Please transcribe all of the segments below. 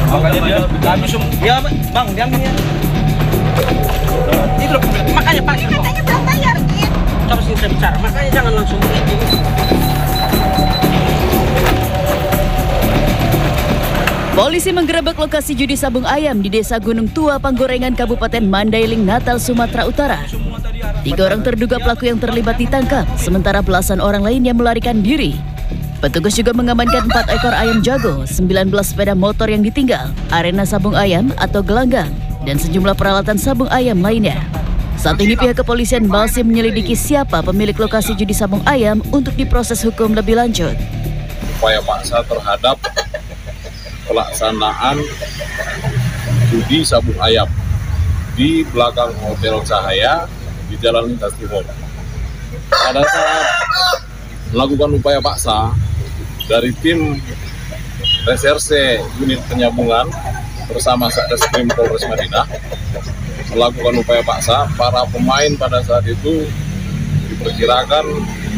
Makanya dia langsung ya bang, diambilnya. Itu loh, makanya Pak. Katanya belum bayar, Dit. Coba sini saya bicara, makanya jangan langsung begitu. Polisi menggerebek lokasi judi sabung ayam di Desa Gunung Tua, Panggorengan, Kabupaten Mandailing, Natal, Sumatera Utara. 3 orang terduga pelaku yang terlibat ditangkap, sementara belasan orang lainnya melarikan diri. Petugas juga mengamankan 4 ekor ayam jago, 19 sepeda motor yang ditinggal, arena sabung ayam atau gelanggang, dan sejumlah peralatan sabung ayam lainnya. Saat ini pihak kepolisian masih menyelidiki siapa pemilik lokasi judi sabung ayam untuk diproses hukum lebih lanjut. Upaya paksa terhadap pelaksanaan judi sabung ayam di belakang Hotel Cahaya di Jalan Lintas Timur. Pada saat melakukan upaya paksa dari tim reserse unit penyambungan bersama Satreskrim Polres Madinah melakukan upaya paksa, para pemain pada saat itu diperkirakan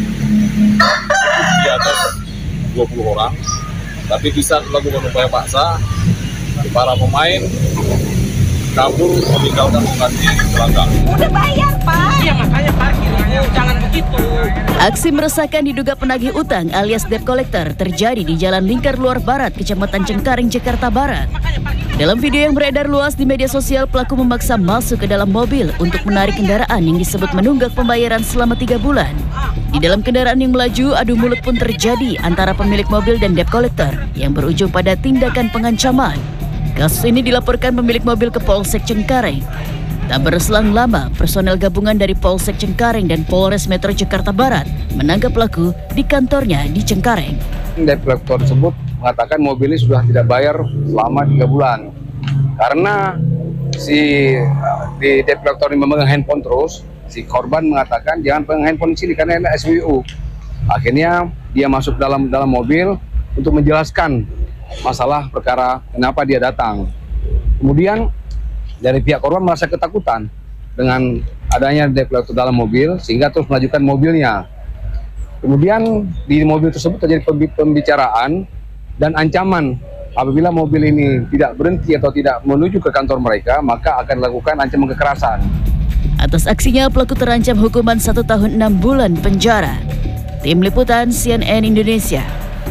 di atas 20 orang. Tapi di saat melakukan upaya paksa, para pemain kabur meninggalkan lokasi belakang. Udah bayar, Pak. Iya makanya parkir, jangan begitu. Aksi meresahkan diduga penagih utang alias debt collector terjadi di Jalan Lingkar Luar Barat, Kecamatan Cengkareng, Jakarta Barat. Dalam video yang beredar luas di media sosial, pelaku memaksa masuk ke dalam mobil untuk menarik kendaraan yang disebut menunggak pembayaran selama 3 bulan. Di dalam kendaraan yang melaju, adu mulut pun terjadi antara pemilik mobil dan debt collector yang berujung pada tindakan pengancaman. Kasus ini dilaporkan pemilik mobil ke Polsek Cengkareng. Tak berselang lama, personel gabungan dari Polsek Cengkareng dan Polres Metro Jakarta Barat menangkap pelaku di kantornya di Cengkareng. Debt collector tersebut mengatakan mobil ini sudah tidak bayar selama 3 bulan. Karena si debt collector ini memegang handphone terus, si korban mengatakan jangan pegang handphone di sini karena ada SWU. Akhirnya dia masuk dalam mobil untuk menjelaskan masalah perkara kenapa dia datang. Kemudian dari pihak korban merasa ketakutan dengan adanya debt collector dalam mobil sehingga terus melanjutkan mobilnya. Kemudian di mobil tersebut terjadi pembicaraan dan ancaman apabila mobil ini tidak berhenti atau tidak menuju ke kantor mereka, maka akan dilakukan ancaman kekerasan. Atas aksinya, pelaku terancam hukuman 1 tahun 6 bulan penjara. Tim Liputan CNN Indonesia.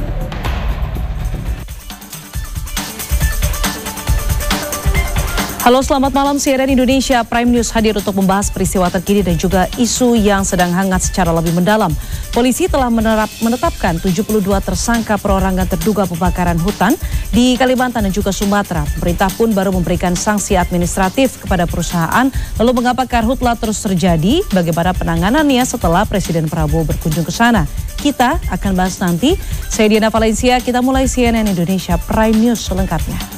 Halo, selamat malam. CNN Indonesia Prime News hadir untuk membahas peristiwa terkini dan juga isu yang sedang hangat secara lebih mendalam. Polisi telah menetapkan 72 tersangka perorangan terduga pembakaran hutan di Kalimantan dan juga Sumatera. Pemerintah pun baru memberikan sanksi administratif kepada perusahaan. Lalu mengapa karhutlah terus terjadi? Bagaimana penanganannya setelah Presiden Prabowo berkunjung ke sana? Kita akan bahas nanti. Saya Diana Valencia, kita mulai CNN Indonesia Prime News selengkapnya.